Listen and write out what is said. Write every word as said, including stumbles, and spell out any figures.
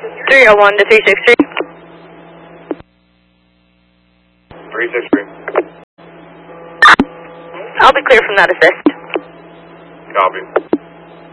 three oh one to three six three. three six three. I'll be clear from that assist. Copy.